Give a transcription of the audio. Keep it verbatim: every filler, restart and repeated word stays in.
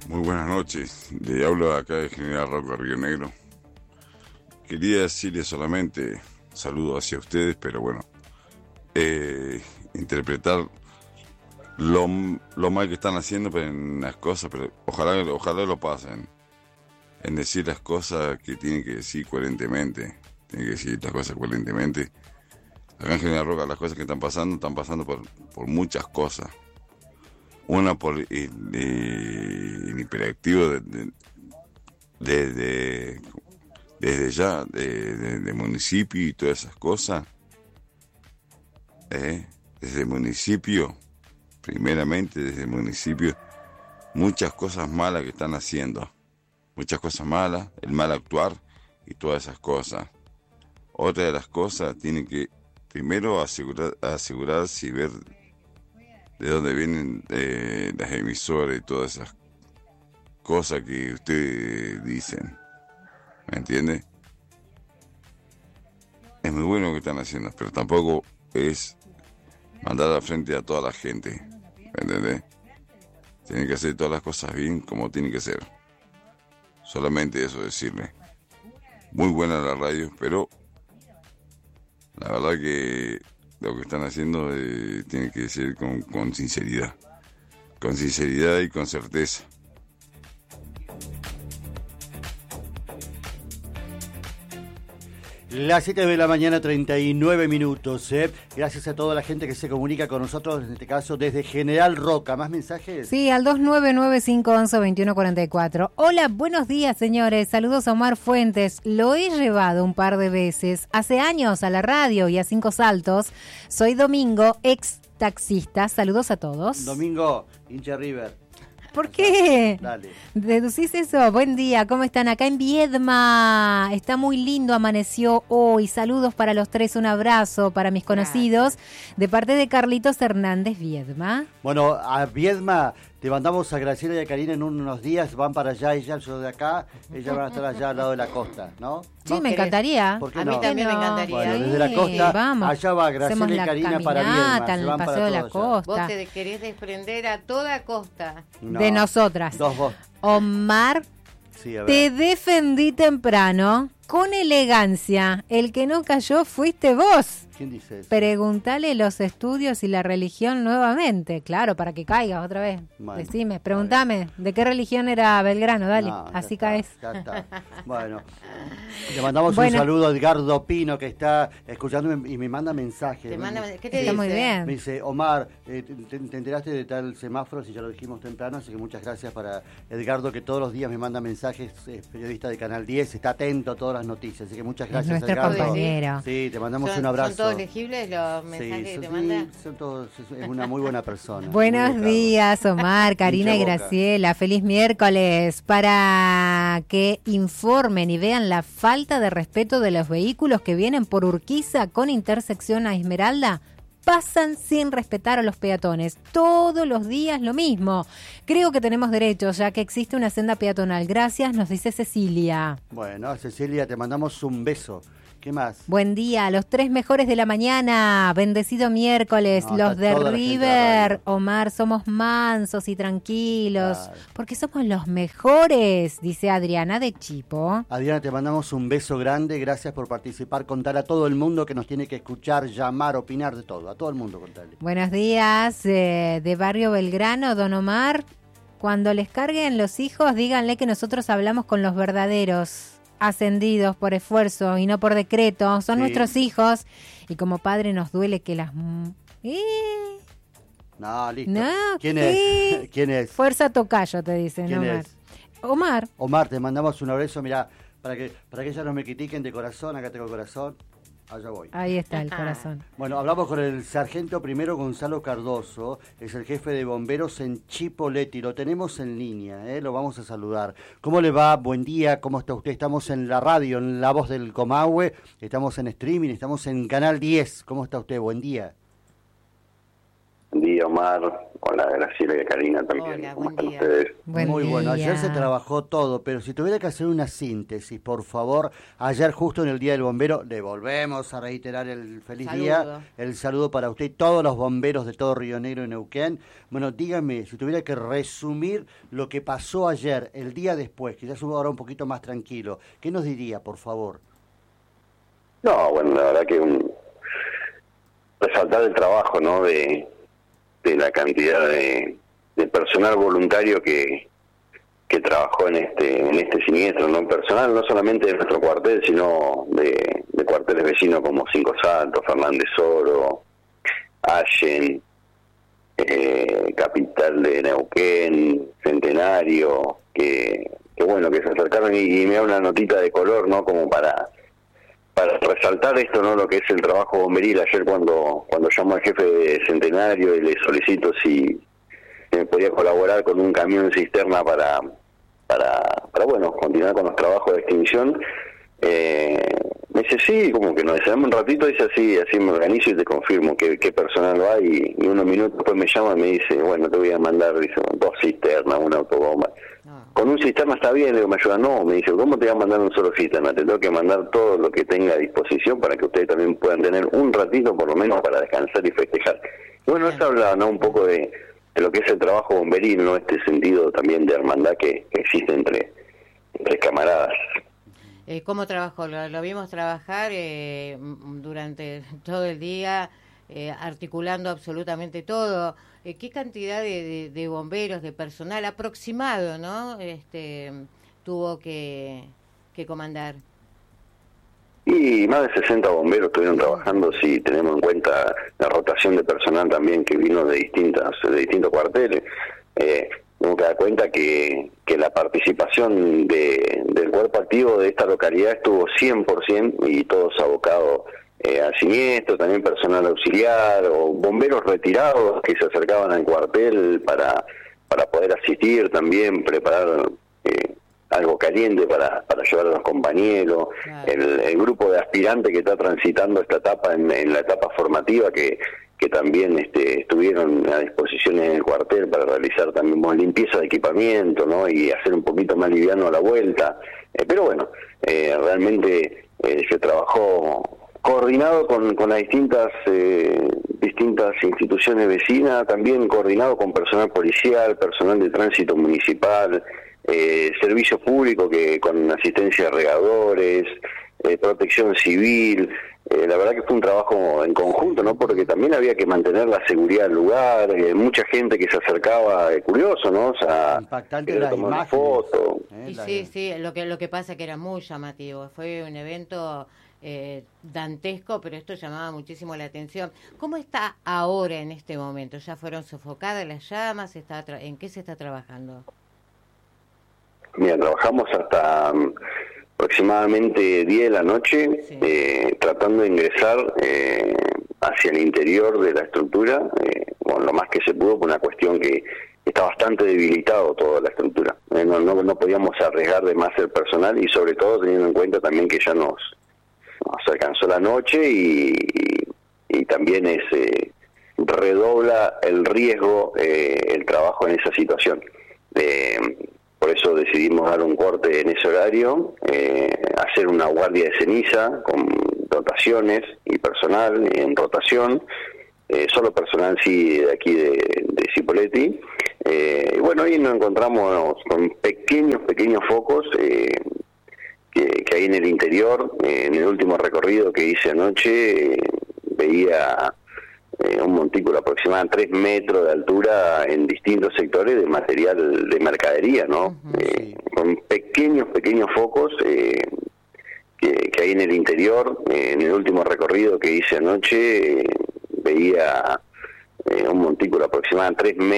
Muy buenas noches, le hablo acá de General Roca, Río Negro. Quería decirles solamente saludos hacia ustedes, pero bueno, eh, interpretar lo, lo mal que están haciendo pero en las cosas, pero ojalá, ojalá lo pasen, en decir las cosas que tienen que decir coherentemente, tienen que decir las cosas coherentemente. Acá en General Roca las cosas que están pasando, están pasando por, por muchas cosas. Una por el, el, el hiperactivo de, de, de, de, desde ya, de, de, de municipio y todas esas cosas. ¿Eh? Desde el municipio, primeramente desde el municipio, muchas cosas malas que están haciendo. Muchas cosas malas, el mal actuar y todas esas cosas. Otra de las cosas, tienen que primero asegurar, asegurarse y ver de dónde vienen eh, las emisoras y todas esas cosas que ustedes dicen. ¿Me entiende? Es muy bueno lo que están haciendo, pero tampoco es mandar al frente a toda la gente. ¿Me entiende? Tienen que hacer todas las cosas bien como tienen que ser. Solamente eso decirle. Muy buena la radio, pero la verdad que lo que están haciendo eh, tiene que ser con, con sinceridad. Con sinceridad y con certeza. Las siete de la mañana, treinta y nueve minutos. ¿eh? Gracias a toda la gente que se comunica con nosotros, en este caso desde General Roca. ¿Más mensajes? Sí, al dos nueve nueve cinco uno uno dos uno cuatro cuatro. Hola, buenos días, señores. Saludos a Omar Fuentes. Lo he llevado un par de veces, hace años, a la radio y a Cinco Saltos. Soy Domingo, ex taxista. Saludos a todos. Domingo, hincha River. ¿Por qué? Dale. ¿Deducís eso? Buen día, ¿cómo están? Acá en Viedma. Está muy lindo, amaneció hoy. Saludos para los tres, un abrazo para mis conocidos. Gracias. De parte de Carlitos Hernández, Viedma. Bueno, a Viedma te mandamos a Graciela y a Karina en unos días. Van para allá, ellas, yo de acá. Ellas van a estar allá al lado de la costa, ¿no? Sí, ¿No me querés? encantaría. ¿Por qué a no? mí también no? me encantaría. Bueno, Sí, desde la costa, vamos. allá va Graciela y Karina para Viedma. En el paseo de la costa. Vos te querés desprender a toda costa. No. De nosotras. Dos vos. Omar, Sí, a ver. te defendí temprano, con elegancia. El que no cayó fuiste vos. ¿Quién dice eso? Preguntale los estudios y la religión nuevamente. Claro, para que caigas otra vez. Bueno, Decime, preguntame, ¿de qué religión era Belgrano? Dale, No, así ya caes. está, ya está. Bueno, le mandamos Bueno. un saludo a Edgardo Pino, que está escuchándome y me manda mensajes. Te Me- manda- ¿Qué te Está dice? muy bien. Me dice, Omar, eh, te, te enteraste de tal semáforo, si ya lo dijimos temprano, así que muchas gracias para Edgardo, que todos los días me manda mensajes, es periodista de Canal diez, está atento a todas las noticias, así que muchas gracias, nuestro Edgardo. compañero. Sí, te mandamos ¿Son, un abrazo. ¿Son todos legibles los mensajes Sí, que te son, manda? sí, son todos, es es una muy buena persona. Buenos muy educado. días, Omar, Karina y Hincha Boca. Graciela. Feliz miércoles. Para que informen y vean la falta de respeto de los vehículos que vienen por Urquiza con intersección a Esmeralda, pasan sin respetar a los peatones. Todos los días lo mismo. Creo que tenemos derechos, ya que existe una senda peatonal. Gracias, nos dice Cecilia. Bueno, Cecilia, te mandamos un beso. ¿Qué más? Buen día, los tres mejores de la mañana. Bendecido miércoles. No, los está de toda la gente de la River, radio. Omar, somos mansos y tranquilos. Claro. Porque somos los mejores, dice Adriana de Chipo. Adriana, te mandamos un beso grande, gracias por participar, contar a todo el mundo que nos tiene que escuchar, llamar, opinar de todo, a todo el mundo contarle. Buenos días, eh, de Barrio Belgrano, don Omar. Cuando les carguen los hijos, díganle que nosotros hablamos con los verdaderos, ascendidos por esfuerzo y no por decreto. Son Sí. nuestros hijos y como padre nos duele que las... m- ¡Eh! No, listo. No, ¿Quién ¿qué? es? ¿Quién es? Fuerza tocayo, te dicen, ¿Quién Omar. es? Omar. Omar, te mandamos un abrazo, mirá, para que, para que ellas no me critiquen de corazón, acá tengo el corazón, allá voy. Ahí está el corazón. Bueno, hablamos con el sargento primero Gonzalo Cardoso, es el jefe de bomberos en Chipoleti, lo tenemos en línea, ¿eh? Lo vamos a saludar. ¿Cómo le va? Buen día, ¿cómo está usted? Estamos en la radio, en La Voz del Comahue, estamos en streaming, estamos en Canal diez, ¿cómo está usted? Buen día. Buen día, Omar. Hola, Graciela y Karina también. Hola, ¿Cómo buen están día. ustedes? Buen Muy bueno, día. ayer se trabajó todo, pero si tuviera que hacer una síntesis, por favor, ayer justo en el Día del Bombero, le volvemos a reiterar el feliz Saludo. día, el saludo para usted y todos los bomberos de todo Río Negro y Neuquén. Bueno, dígame, si tuviera que resumir lo que pasó ayer, el día después, que ya estuvo ahora un poquito más tranquilo, ¿qué nos diría, por favor? No, bueno, la verdad que un... resaltar el trabajo, ¿no? De, de la cantidad de, de personal voluntario que, que trabajó en este en este siniestro, ¿no? Personal no solamente de nuestro cuartel, sino de, de cuarteles vecinos como Cinco Saltos, Fernández Oro, Allen, eh, Capital de Neuquén, Centenario, que, que bueno, que se acercaron y, y me da una notita de color, ¿no? Como para... para resaltar esto, ¿no? Lo que es el trabajo bomberil. Ayer cuando cuando llamó al jefe de Centenario y le solicito si me podía colaborar con un camión cisterna para para para bueno, continuar con los trabajos de extinción, eh, me dice sí, como que nos deseamos un ratito, dice así, así me organizo y te confirmo qué, qué personal va, y, y unos minutos después me llama y me dice, bueno, te voy a mandar, dice, dos cisternas, una autobomba. Con un cisterna está bien, le digo, me ayuda, no, me dice, ¿cómo te voy a mandar un solo cisterna? Te tengo que mandar todo lo que tenga a disposición para que ustedes también puedan tener un ratito por lo menos para descansar y festejar. Y bueno, eso habla, ¿no? Un poco de, de lo que es el trabajo bomberil, ¿no? Este sentido también de hermandad que, que existe entre, entre camaradas. Eh, ¿Cómo trabajó? Lo, lo vimos trabajar eh, durante todo el día, eh, articulando absolutamente todo. Eh, ¿Qué cantidad de, de, de bomberos, de personal aproximado, ¿no? Este, tuvo que, que comandar? Y más de sesenta bomberos estuvieron trabajando, si tenemos en cuenta la rotación de personal también que vino de distintas de distintos cuarteles. Eh, tenemos que dar cuenta que, que la participación de, del cuerpo activo de esta localidad estuvo cien por ciento y todos abocados eh, al siniestro, también personal auxiliar o bomberos retirados que se acercaban al cuartel para, para poder asistir también, preparar eh, algo caliente para, para llevar a los compañeros, claro. el, el grupo de aspirantes que está transitando esta etapa en, en la etapa formativa que que también este, estuvieron a disposición en el cuartel para realizar también bueno, limpieza de equipamiento, ¿no? Y hacer un poquito más liviano la vuelta. Eh, pero bueno, eh, realmente eh, se trabajó coordinado con, con las distintas eh, distintas instituciones vecinas, también coordinado con personal policial, personal de tránsito municipal, eh, servicios públicos que con asistencia de regadores, eh, protección civil. Eh, la verdad que fue un trabajo en conjunto, ¿no? Porque también había que mantener la seguridad del lugar, eh, mucha gente que se acercaba, eh, curioso, ¿no? O sea, impactante la tomar imagen. Foto. Eh, sí, sí, lo que lo que pasa que era muy llamativo. Fue un evento eh, dantesco, pero esto llamaba muchísimo la atención. ¿Cómo está ahora en este momento? ¿Ya fueron sofocadas las llamas? ¿Está tra- ¿En qué se está trabajando? Mira, trabajamos hasta um, aproximadamente diez de la noche, sí. eh, tratando de ingresar eh, hacia el interior de la estructura, eh, bueno, lo más que se pudo, por una cuestión que está bastante debilitado toda la estructura. Eh, no, no, no podíamos arriesgar de más el personal y sobre todo teniendo en cuenta también que ya nos, nos alcanzó la noche y, y, y también es, eh, redobla el riesgo eh, el trabajo en esa situación. Eh, Por eso decidimos dar un corte en ese horario, eh, hacer una guardia de ceniza con dotaciones y personal en rotación, eh, solo personal sí de aquí de, de Cipolletti. Eh, y bueno, ahí nos encontramos con pequeños, pequeños focos eh, que, que hay en el interior. Eh, en el último recorrido que hice anoche eh, veía... Eh, un montículo aproximado de tres metros de altura en distintos sectores de material de mercadería, ¿no? Uh-huh, eh, sí. Con pequeños, pequeños focos eh, que, que hay en el interior. Eh, en el último recorrido que hice anoche eh, veía eh, un montículo aproximado de tres metros